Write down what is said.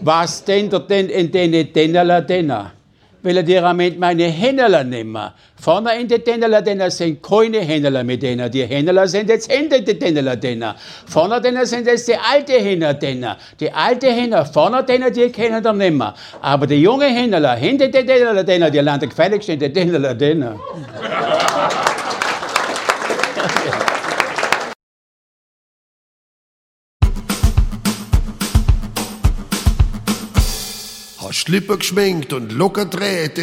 Was denn in den Dennerler Denner? Will die Rament meine Hennerler nehmen? Vorne in die Dennerler Denner sind keine Hennerler mit denen. Die Hennerler sind jetzt hinter die Dennerler Denner. Vorne Denner sind jetzt die alte Henner Denner. Die alte Henner, vorne Denner, die kennen dann nicht mehr. Aber die junge Hennerler, hinter die Dennerler Denner, die landen gefälligst in die Dennerler Denner. Hast Lippen geschminkt und locker dreht